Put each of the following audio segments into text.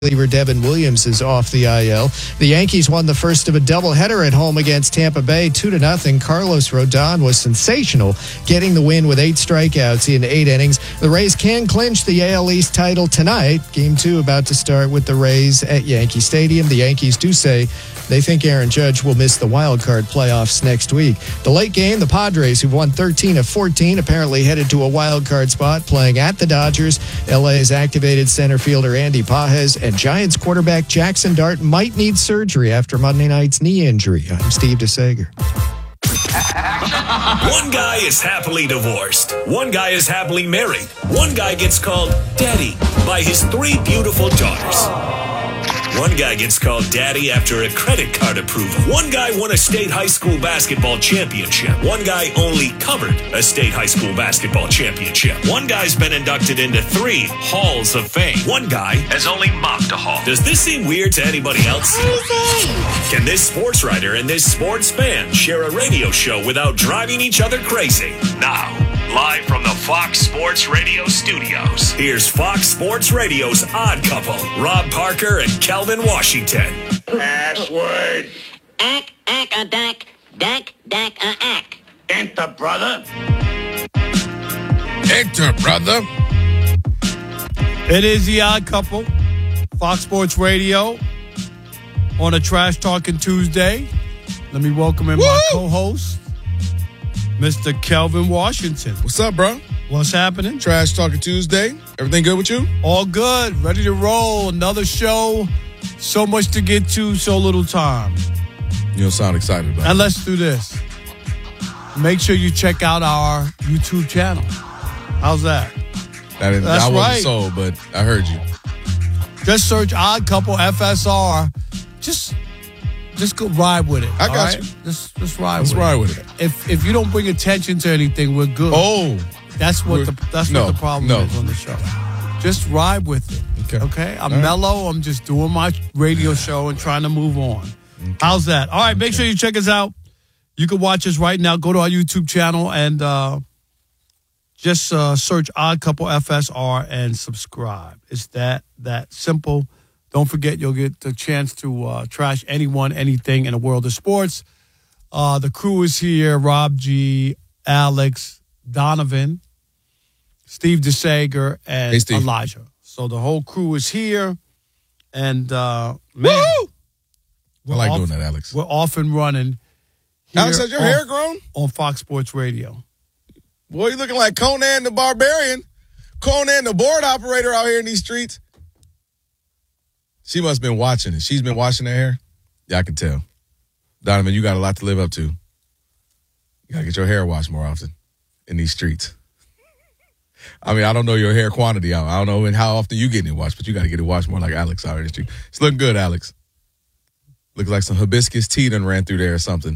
reliever Devin Williams is off the IL. The Yankees won the first of a doubleheader at home against Tampa Bay, 2-0. Carlos Rodon was sensational, getting the win with 8 strikeouts in 8 innings. The Rays can clinch the AL East title tonight. Game 2 about to start with the Rays at Yankee Stadium. The Yankees do say they think Aaron Judge will miss the wild card playoffs next week. The late game, the Padres, who've won 13 of 14, apparently headed to a wild card spot, playing at the Dodgers. LA has activated center fielder Andy Pages, and Giants quarterback Jackson Dart might need surgery after Monday night's knee injury. I'm Steve DeSager. One guy is happily divorced. One guy is happily married. One guy gets called Daddy by his 3 beautiful daughters. One guy gets called Daddy after a credit card approval. One guy won a state high school basketball championship. One guy only covered a state high school basketball championship. One guy's been inducted into 3 halls of fame. One guy has only mopped a hall. Does this seem weird to anybody else? Can this sports writer and this sports fan share a radio show without driving each other crazy? Now, live from the Fox Sports Radio studios, here's Fox Sports Radio's Odd Couple, Rob Parker and Calvin Washington. Password. Ack, ack. Enter, brother. Enter, brother. It is the Odd Couple, Fox Sports Radio, on a Trash Talking Tuesday. Let me welcome in my co-host, Mr. Kelvin Washington. What's up, bro? What's happening? Trash Talking Tuesday. Everything good with you? All good. Ready to roll. Another show. So much to get to, so little time. You don't sound excited about it. And let's do this. Make sure you check out our YouTube channel. How's that? I wasn't right. sold, but I heard you. Just search Odd Couple FSR. Just go ride with it. I got you. Just ride Let's with it. ride with it. If you don't bring attention to anything, we're good. Oh. That's what the problem is on the show. Just ride with it. Okay? I'm mellow. I'm just doing my radio show and trying to move on. Okay. How's that? All right, make sure you check us out. You can watch us right now. Go to our YouTube channel and just search Odd Couple FSR and subscribe. It's that simple. Don't forget, you'll get the chance to trash anyone, anything in the world of sports. The crew is here. Rob G, Alex, Donovan, Steve DeSager, and Elijah. So the whole crew is here. And, man. I like doing that, Alex. We're off and running. Alex, has your hair grown? On Fox Sports Radio. Boy, you looking like Conan the Barbarian. Conan the board operator out here in these streets. She must have been watching it. She's been washing her hair. Yeah, I can tell. Donovan, you got a lot to live up to. You got to get your hair washed more often in these streets. I mean, I don't know your hair quantity. I don't know how often you get it washed, but you got to get it washed more like Alex out in the street. It's looking good, Alex. Looks like some hibiscus tea done ran through there or something.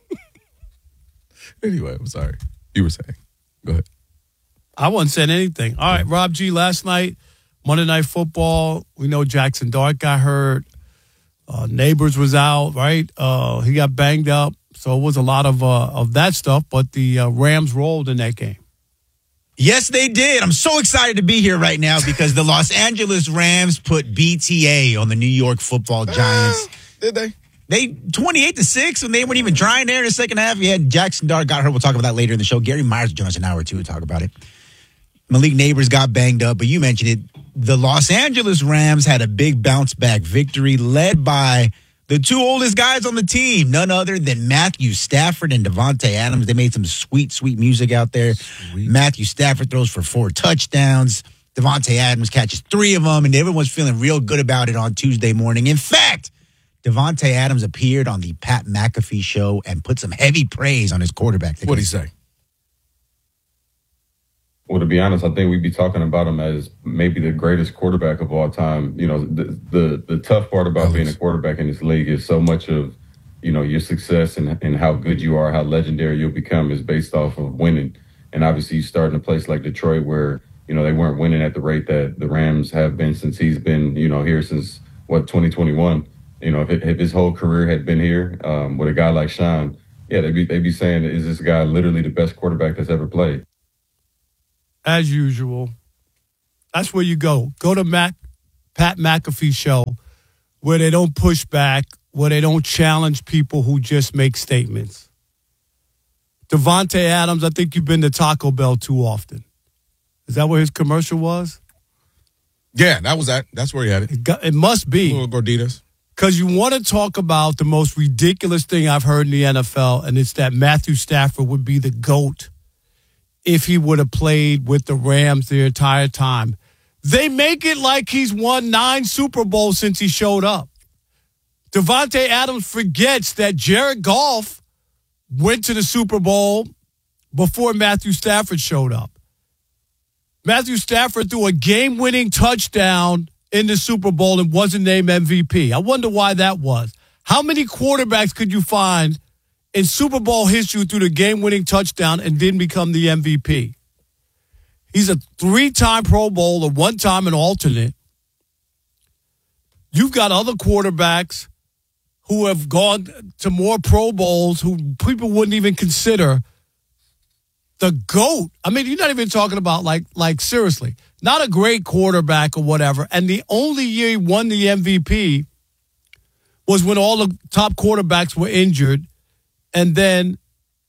Anyway, I'm sorry. You were saying. Go ahead. I wasn't saying anything. All right, Rob G, last night, Monday Night Football, we know Jackson Dart got hurt. Neighbors was out, right? He got banged up. So it was a lot of that stuff, but the Rams rolled in that game. Yes, they did. I'm so excited to be here right now because the Los Angeles Rams put BTA on the New York Football Giants. Did they? They 28-6, and they weren't even trying there in the second half. You had Jackson Dart got hurt. We'll talk about that later in the show. Gary Myers joins us an hour or two to talk about it. Malik Neighbors got banged up, but you mentioned it. The Los Angeles Rams had a big bounce-back victory led by the 2 oldest guys on the team, none other than Matthew Stafford and Davante Adams. They made some sweet, sweet music out there. Sweet. Matthew Stafford throws for 4 touchdowns. Davante Adams catches 3 of them, and everyone's feeling real good about it on Tuesday morning. In fact, Davante Adams appeared on the Pat McAfee show and put some heavy praise on his quarterback. What'd he say? Well, to be honest, I think we'd be talking about him as maybe the greatest quarterback of all time. You know, the tough part about being a quarterback in this league is so much of, you know, your success and how good you are, how legendary you'll become is based off of winning. And obviously you start in a place like Detroit where, you know, they weren't winning at the rate that the Rams have been since he's been, you know, here since, 2021. You know, if his whole career had been here with a guy like Sean, yeah, they'd be saying, is this guy literally the best quarterback that's ever played? As usual, that's where you go. Go to Pat McAfee show where they don't push back, where they don't challenge people who just make statements. Davante Adams, I think you've been to Taco Bell too often. Is that where his commercial was? Yeah, that's where he had it. It must be. Little gorditas. Because you want to talk about the most ridiculous thing I've heard in the NFL, and it's that Matthew Stafford would be the GOAT if he would have played with the Rams the entire time. They make it like he's won 9 Super Bowls since he showed up. Davante Adams forgets that Jared Goff went to the Super Bowl before Matthew Stafford showed up. Matthew Stafford threw a game-winning touchdown in the Super Bowl and wasn't named MVP. I wonder why that was. How many quarterbacks could you find in Super Bowl history who threw the game-winning touchdown and didn't become the MVP? He's a 3-time Pro Bowler, 1 time an alternate. You've got other quarterbacks who have gone to more Pro Bowls who people wouldn't even consider the GOAT. I mean, you're not even talking about like seriously, not a great quarterback or whatever. And the only year he won the MVP was when all the top quarterbacks were injured. And then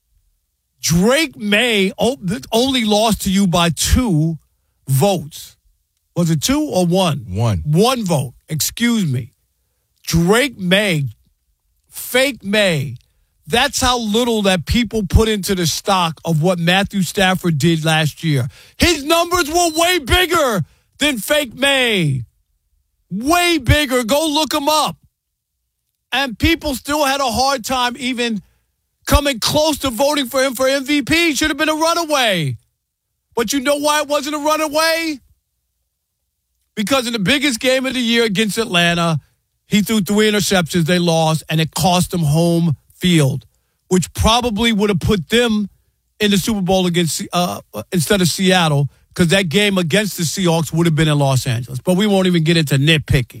Drake May only lost to you by 2 votes. Was it 2 or 1? 1. 1 vote. Excuse me. Drake May, fake May. That's how little that people put into the stock of what Matthew Stafford did last year. His numbers were way bigger than fake May. Way bigger. Go look him up. And people still had a hard time even coming close to voting for him for MVP. He should have been a runaway. But you know why it wasn't a runaway? Because in the biggest game of the year against Atlanta, he threw 3 interceptions, they lost, and it cost them home field, which probably would have put them in the Super Bowl against instead of Seattle, because that game against the Seahawks would have been in Los Angeles. But we won't even get into nitpicking.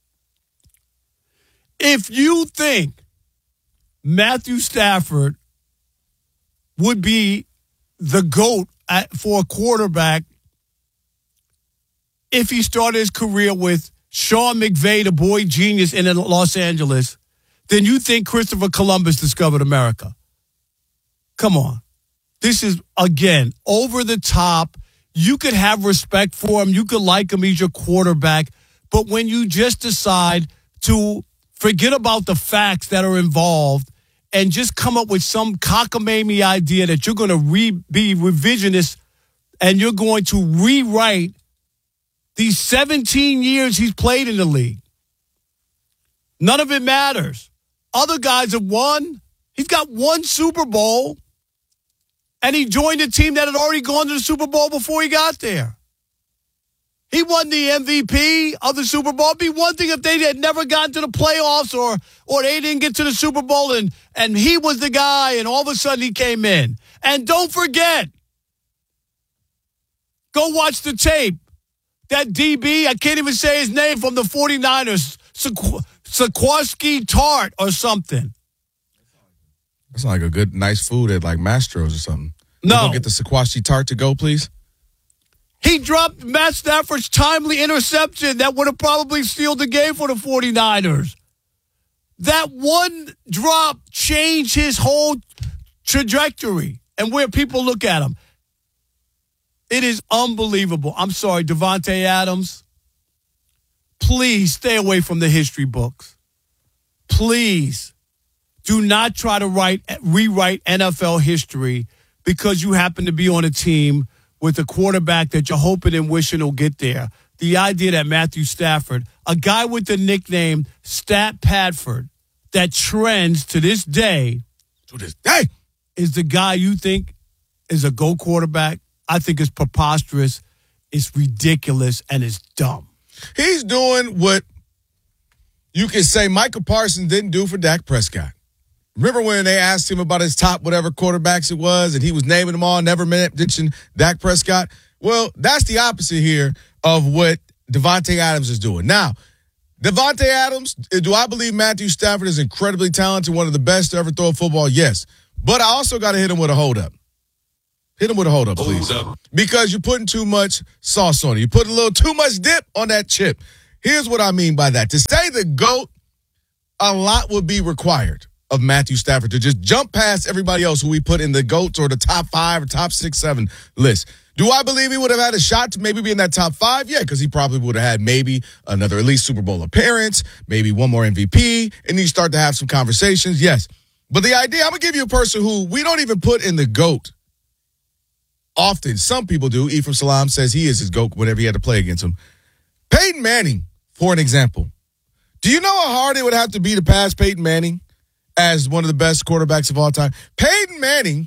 If you think Matthew Stafford would be the GOAT for a quarterback if he started his career with Sean McVay, the boy genius in Los Angeles, then you think Christopher Columbus discovered America. Come on. This is, again, over the top. You could have respect for him. You could like him. He's your quarterback. But when you just decide to forget about the facts that are involved and just come up with some cockamamie idea that you're going to be revisionist and you're going to rewrite these 17 years he's played in the league. None of it matters. Other guys have won. He's got 1 Super Bowl, and he joined a team that had already gone to the Super Bowl before he got there. He won the MVP of the Super Bowl. It'd be one thing if they had never gotten to the playoffs or they didn't get to the Super Bowl and he was the guy and all of a sudden he came in. And don't forget, go watch the tape. That DB, I can't even say his name, from the 49ers, Saquonski Tart or something. That's like a good, nice food at like Mastro's or something. No. Go get the Saquonski Tart to go, please. He dropped Matt Stafford's timely interception that would have probably sealed the game for the 49ers. That one drop changed his whole trajectory and where people look at him. It is unbelievable. I'm sorry, Davante Adams. Please stay away from the history books. Please do not try to rewrite NFL history because you happen to be on a team with a quarterback that you're hoping and wishing will get there. The idea that Matthew Stafford, a guy with the nickname Stat Padford, that trends to this day, is the guy you think is a GOAT quarterback, I think is preposterous, it's ridiculous, and it's dumb. He's doing what you can say Michael Parsons didn't do for Dak Prescott. Remember when they asked him about his top whatever quarterbacks it was, and he was naming them all, never mentioned Dak Prescott? Well, that's the opposite here of what Davante Adams is doing. Now, Davante Adams, do I believe Matthew Stafford is incredibly talented, one of the best to ever throw a football? Yes. But I also got to hit him with a hold-up. Hit him with a hold-up, please. Because you're putting too much sauce on it. You're putting a little too much dip on that chip. Here's what I mean by that. To say the GOAT, a lot would be required of Matthew Stafford to just jump past everybody else who we put in the GOATs or the top 5 or top 6, 7 list. Do I believe he would have had a shot to maybe be in that top 5? Yeah, because he probably would have had maybe another at least Super Bowl appearance, maybe one more MVP, and you start to have some conversations. Yes. But the idea, I'm going to give you a person who we don't even put in the GOAT often. Some people do. Ephraim Salam says he is his GOAT whenever he had to play against him. Peyton Manning, for an example. Do you know how hard it would have to be to pass Peyton Manning as one of the best quarterbacks of all time? Peyton Manning,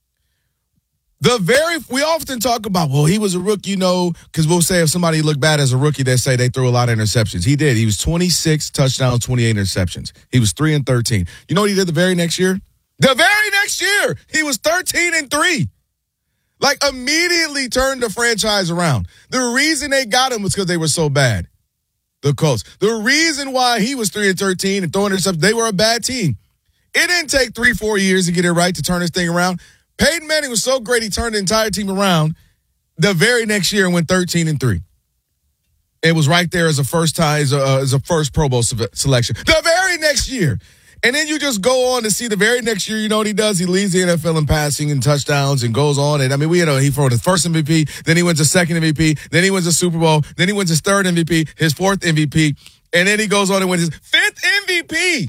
we often talk about, well, he was a rookie, because we'll say if somebody looked bad as a rookie, they say they threw a lot of interceptions. He did. He was 26 touchdowns, 28 interceptions. He was 3-13. You know what he did the very next year? The very next year, he was 13-3. Like, immediately turned the franchise around. The reason they got him was because they were so bad. The Colts. The reason why he was 3-13 and throwing interceptions, they were a bad team. It didn't take 3-4 years to get it right to turn this thing around. Peyton Manning was so great, he turned the entire team around the very next year and went 13-3. It was right there as a first Pro Bowl selection. The very next year. And then you just go on to see the very next year, you know what he does? He leads the NFL in passing and touchdowns and goes on. And I mean, he threw his first MVP, then he wins his second MVP, then he wins a Super Bowl, then he wins his third MVP, his fourth MVP, and then he goes on and wins his fifth MVP.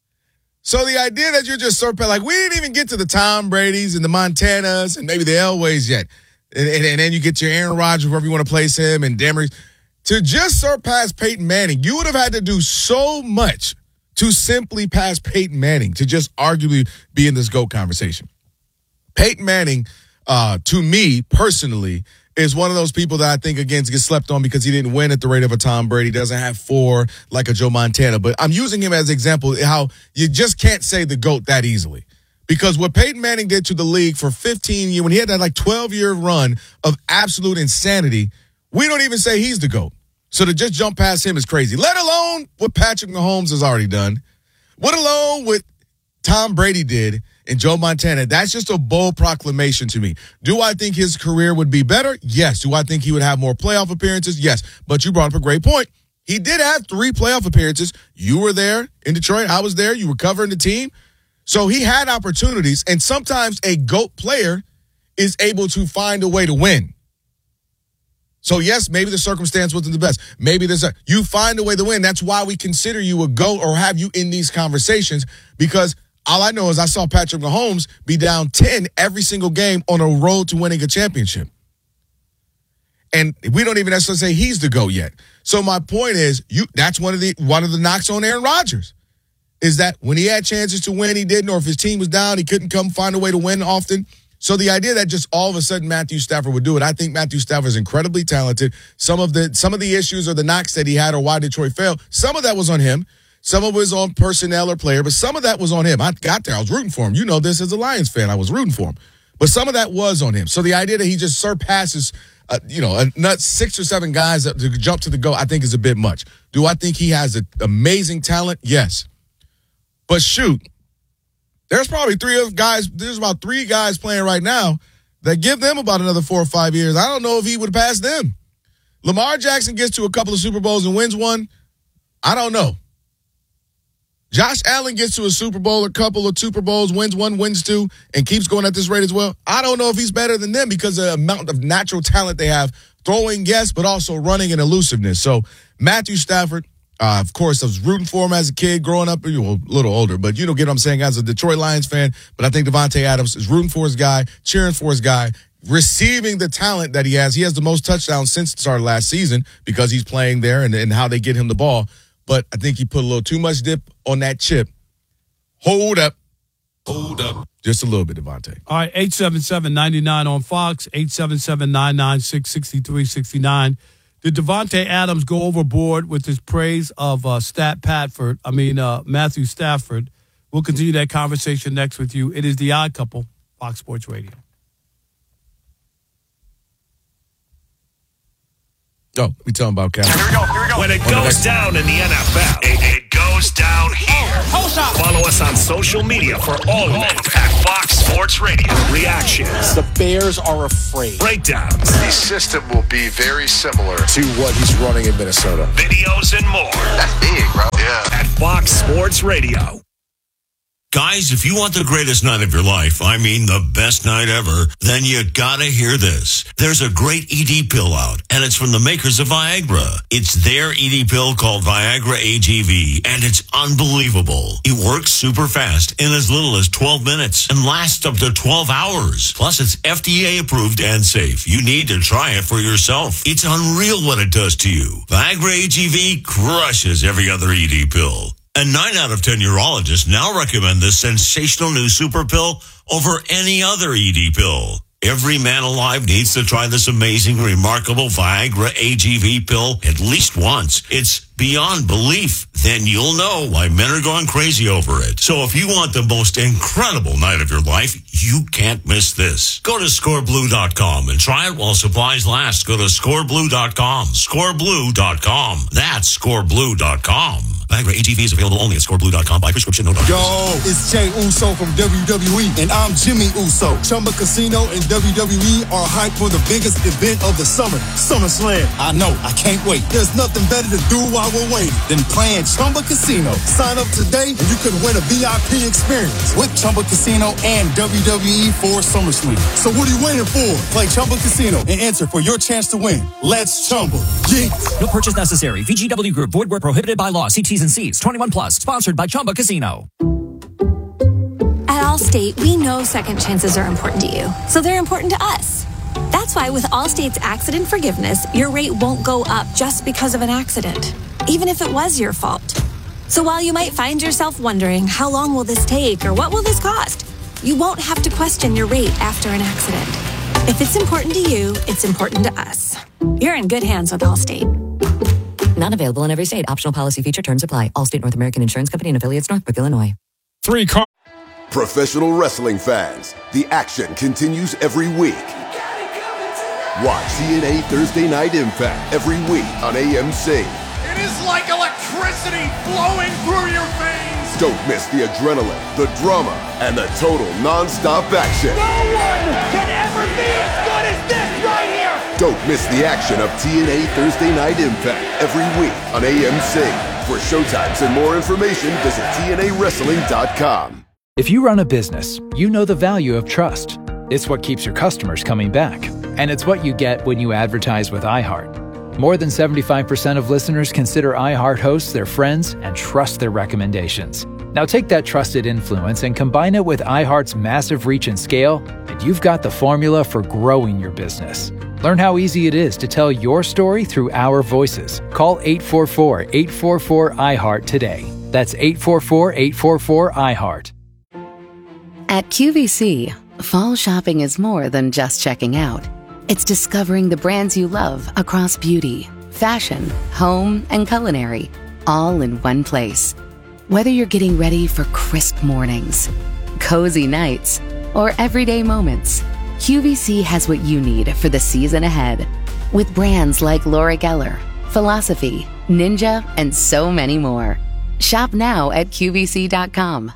So the idea that you're just like, we didn't even get to the Tom Brady's and the Montanas and maybe the Elways yet. And then you get your Aaron Rodgers, wherever you want to place him, and Demery. To just surpass Peyton Manning, you would have had to do so much to simply pass Peyton Manning, to just arguably be in this GOAT conversation. Peyton Manning, to me personally, is one of those people that I think, again, gets slept on because he didn't win at the rate of a Tom Brady, doesn't have 4 like a Joe Montana. But I'm using him as an example how you just can't say the GOAT that easily. Because what Peyton Manning did to the league for 15 years, when he had that 12-year run of absolute insanity, we don't even say he's the GOAT. So to just jump past him is crazy, let alone what Patrick Mahomes has already done, let alone what Tom Brady did and Joe Montana. That's just a bold proclamation to me. Do I think his career would be better? Yes. Do I think he would have more playoff appearances? Yes. But you brought up a great point. He did have 3 playoff appearances. You were there in Detroit. I was there. You were covering the team. So he had opportunities, and sometimes a GOAT player is able to find a way to win. So, yes, maybe the circumstance wasn't the best. Maybe you find a way to win. That's why we consider you a GOAT or have you in these conversations, because all I know is I saw Patrick Mahomes be down 10 every single game on a road to winning a championship. And we don't even necessarily say he's the GOAT yet. So my point is, that's one of the knocks on Aaron Rodgers, is that when he had chances to win, he didn't, or if his team was down, he couldn't find a way to win often. So the idea that just all of a sudden Matthew Stafford would do it, I think Matthew Stafford is incredibly talented. Some of the issues or the knocks that he had or why Detroit failed, some of that was on him. Some of it was on personnel or player, but some of that was on him. I got there. I was rooting for him. You know this as a Lions fan. I was rooting for him. But some of that was on him. So the idea that he just surpasses, a nut 6 or 7 guys to jump to the GOAT, I think is a bit much. Do I think he has an amazing talent? Yes. But shoot, there's probably 3 guys. There's about 3 guys playing right now that give them about another 4 or 5 years. I don't know if he would pass them. Lamar Jackson gets to a couple of Super Bowls and wins one. I don't know. Josh Allen gets to a Super Bowl, a couple of Super Bowls, wins 1, wins 2, and keeps going at this rate as well. I don't know if he's better than them because of the amount of natural talent they have, throwing, yes, but also running and elusiveness. So Matthew Stafford, of course, I was rooting for him as a kid growing up, a little older, but you know, get what I'm saying, as a Detroit Lions fan. But I think Davante Adams is rooting for his guy, cheering for his guy, receiving the talent that he has. He has the most touchdowns since the start of last season because he's playing there and how they get him the ball. But I think he put a little too much dip on that chip. Hold up. Just a little bit, Davante. All right, 877-99 on Fox, 877-996-6369. Did Davante Adams go overboard with his praise of Matthew Stafford? We'll continue that conversation next with you. It is The Odd Couple, Fox Sports Radio. Oh, we talking about Cal. Here we go. When it goes down in the NFL, it goes down here. Follow us on social media for all of it at Fox Sports Radio. Reactions. The Bears are afraid. Breakdowns. The system will be very similar to what he's running in Minnesota. Videos and more. That's big, bro. Yeah. At Fox Sports Radio. Guys, if you want the greatest night of your life, I mean the best night ever, then you gotta hear this. There's a great ED pill out, and it's from the makers of Viagra. It's their ED pill called Viagra AGV, and it's unbelievable. It works super fast in as little as 12 minutes and lasts up to 12 hours. Plus, it's FDA approved and safe. You need to try it for yourself. It's unreal what it does to you. Viagra AGV crushes every other ED pill. And 9 out of 10 urologists now recommend this sensational new super pill over any other ED pill. Every man alive needs to try this amazing, remarkable Viagra AGV pill at least once. It's beyond belief. Then you'll know why men are going crazy over it. So if you want the most incredible night of your life, you can't miss this. Go to scoreblue.com and try it while supplies last. Go to scoreblue.com. Scoreblue.com. That's scoreblue.com. Viagra AGV is available only at scoreblue.com by prescription. No doctors. Yo, it's Jay Uso from WWE, and I'm Jimmy Uso. Chumba Casino and WWE are hyped for the biggest event of the summer, SummerSlam. I know, I can't wait. There's nothing better to do while we're waiting than playing Chumba Casino. Sign up today and you could win a VIP experience with Chumba Casino and WWE for SummerSlam. So what are you waiting for? Play Chumba Casino and enter for your chance to win. Let's Chumba. Yeah. No purchase necessary. VGW Group. Void where prohibited by law. See T's and C's. 21 plus. Sponsored by Chumba Casino. At Allstate, we know second chances are important to you, so they're important to us. That's why with Allstate's accident forgiveness, your rate won't go up just because of an accident, even if it was your fault. So while you might find yourself wondering, how long will this take or what will this cost? You won't have to question your rate after an accident. If it's important to you, it's important to us. You're in good hands with Allstate. Not available in every state. Optional policy feature terms apply. Allstate North American Insurance Company and affiliates, Northbrook, Illinois. Professional wrestling fans, the action continues every week. Watch TNA Thursday Night Impact every week on AMC. It is like electricity flowing through your veins. Don't miss the adrenaline, the drama, and the total non-stop action. No one can ever be as good as this right here. Don't miss the action of TNA Thursday Night Impact every week on AMC. For showtimes and more information, visit TNAWrestling.com. If you run a business, you know the value of trust. It's what keeps your customers coming back. And it's what you get when you advertise with iHeart. More than 75% of listeners consider iHeart hosts their friends and trust their recommendations. Now take that trusted influence and combine it with iHeart's massive reach and scale, and you've got the formula for growing your business. Learn how easy it is to tell your story through our voices. Call 844-844-iHeart today. That's 844-844-iHeart. At QVC, fall shopping is more than just checking out. It's discovering the brands you love across beauty, fashion, home, and culinary, all in one place. Whether you're getting ready for crisp mornings, cozy nights, or everyday moments, QVC has what you need for the season ahead. With brands like Laura Geller, Philosophy, Ninja, and so many more. Shop now at QVC.com.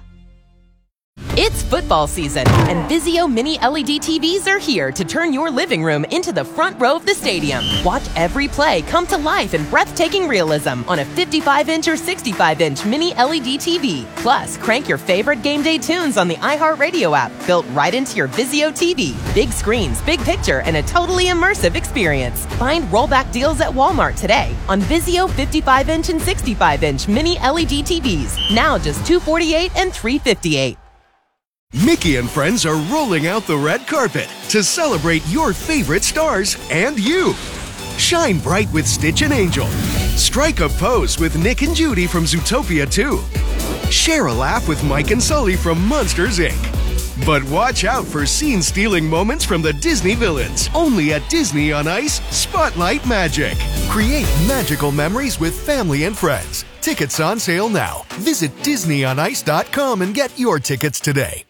It's football season, and Vizio Mini LED TVs are here to turn your living room into the front row of the stadium. Watch every play come to life in breathtaking realism on a 55-inch or 65-inch Mini LED TV. Plus, crank your favorite game day tunes on the iHeartRadio app, built right into your Vizio TV. Big screens, big picture, and a totally immersive experience. Find rollback deals at Walmart today on Vizio 55-inch and 65-inch Mini LED TVs. Now just $248 and $358. Mickey and friends are rolling out the red carpet to celebrate your favorite stars and you. Shine bright with Stitch and Angel. Strike a pose with Nick and Judy from Zootopia 2. Share a laugh with Mike and Sully from Monsters, Inc. But watch out for scene-stealing moments from the Disney villains. Only at Disney on Ice Spotlight Magic. Create magical memories with family and friends. Tickets on sale now. Visit DisneyOnIce.com and get your tickets today.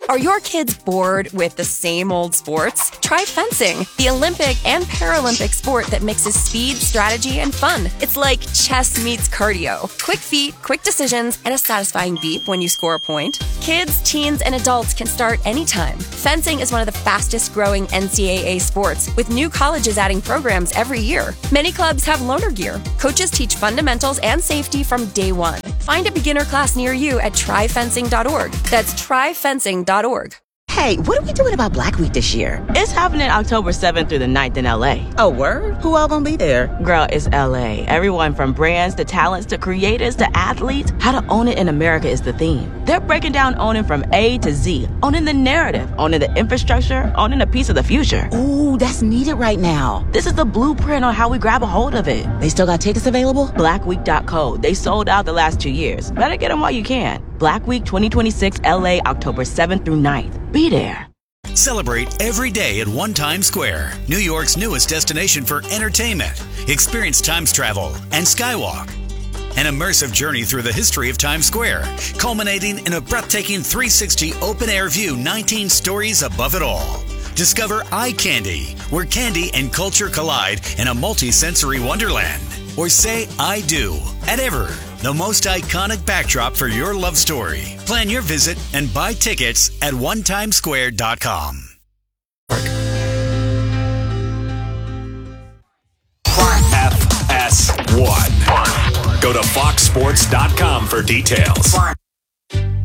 Are your kids bored with the same old sports? Try fencing, the Olympic and Paralympic sport that mixes speed, strategy, and fun. It's like chess meets cardio. Quick feet, quick decisions, and a satisfying beep when you score a point. Kids, teens, and adults can start anytime. Fencing is one of the fastest growing NCAA sports, with new colleges adding programs every year. Many clubs have loaner gear. Coaches teach fundamentals and safety from day one. Find a beginner class near you at tryfencing.org. That's tryfencing.org. Hey, what are we doing about Black Week this year? It's happening October 7th through the 9th in LA. Oh, word? Who all gonna be there? Girl, it's LA. Everyone from brands to talents to creators to athletes. How to own it in America is the theme. They're breaking down owning from A to Z. Owning the narrative, owning the infrastructure, owning a piece of the future. Ooh, that's needed right now. This is the blueprint on how we grab a hold of it. They still got tickets available? Blackweek.co. They sold out the last 2 years. Better get them while you can. Black Week 2026 LA, October 7th through 9th. Be there. Celebrate every day at One Times Square, New York's newest destination for entertainment. Experience Times travel and Skywalk. An immersive journey through the history of Times Square, culminating in a breathtaking 360 open-air view, 19 stories above it all. Discover Eye Candy, where candy and culture collide in a multi-sensory wonderland. Or say I do at Ever, the most iconic backdrop for your love story. Plan your visit and buy tickets at onetimesquare.com. FS1. Go to foxsports.com for details.